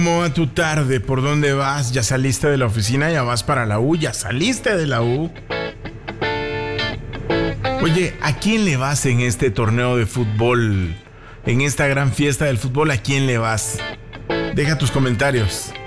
¿Cómo va tu tarde? ¿Por dónde vas? ¿Ya saliste de la oficina? ¿Ya vas para la U? ¿Ya saliste de la U? Oye, ¿a quién le vas en este torneo de fútbol? En esta gran fiesta del fútbol, ¿a quién le vas? Deja tus comentarios.